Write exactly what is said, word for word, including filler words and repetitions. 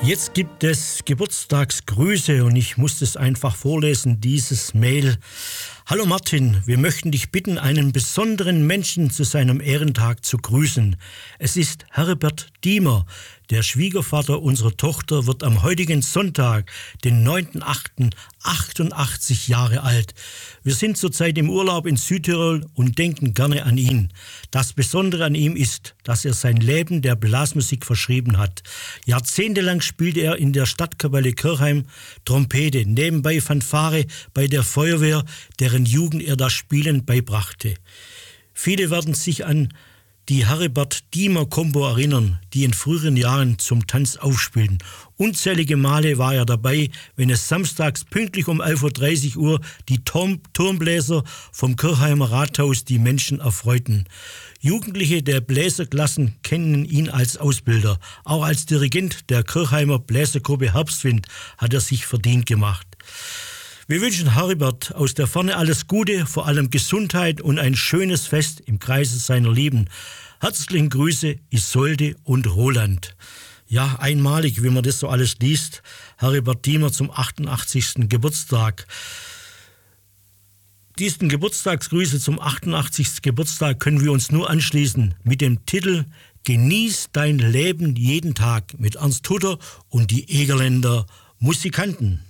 Jetzt gibt es Geburtstagsgrüße und ich muss es einfach vorlesen, dieses Mail. Hallo Martin, wir möchten dich bitten, einen besonderen Menschen zu seinem Ehrentag zu grüßen. Es ist Herbert Diemer. Der Schwiegervater unserer Tochter wird am heutigen Sonntag, den neunten achten achtundachtzig Jahre alt. Wir sind zurzeit im Urlaub in Südtirol und denken gerne an ihn. Das Besondere an ihm ist, dass er sein Leben der Blasmusik verschrieben hat. Jahrzehntelang spielte er in der Stadtkapelle Kirchheim Trompete, nebenbei Fanfare bei der Feuerwehr, deren Jugend er das Spielen beibrachte. Viele werden sich an die Herbert Diemer Combo erinnern, die in früheren Jahren zum Tanz aufspielten. Unzählige Male war er dabei, wenn es samstags pünktlich um elf Uhr dreißig die Turm- Turmbläser vom Kirchheimer Rathaus die Menschen erfreuten. Jugendliche der Bläserklassen kennen ihn als Ausbilder. Auch als Dirigent der Kirchheimer Bläsergruppe Herbstwind hat er sich verdient gemacht. Wir wünschen Herbert aus der Ferne alles Gute, vor allem Gesundheit und ein schönes Fest im Kreise seiner Lieben. Herzlichen Grüße, Isolde und Roland. Ja, einmalig, wie man das so alles liest. Herbert Diemer zum achtundachtzigsten Geburtstag. Diesen Geburtstagsgrüße zum achtundachtzigsten Geburtstag können wir uns nur anschließen mit dem Titel Genieß dein Leben jeden Tag mit Ernst Hutter und die Egerländer Musikanten.